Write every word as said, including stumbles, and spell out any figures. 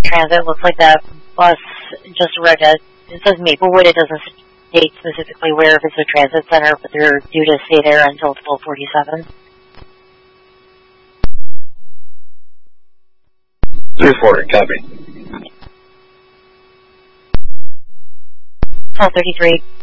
Transit. Looks like that bus just arrived at, it says Maplewood. It doesn't state specifically where, if it's a transit center, but they're due to stay there until twelve forty-seven. three forty, copy. twelve thirty-three.